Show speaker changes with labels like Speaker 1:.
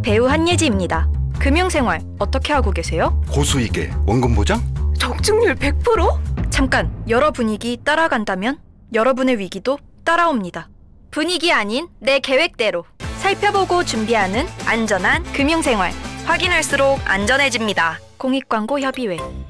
Speaker 1: 배우 한예지입니다. 금융생활 어떻게 하고 계세요?
Speaker 2: 고수익에 원금 보장?
Speaker 1: 적중률 100%? 잠깐, 여러 분위기 따라간다면 여러분의 위기도 따라옵니다. 분위기 아닌 내 계획대로 살펴보고 준비하는 안전한 금융생활. 확인할수록 안전해집니다. 공익광고 협의회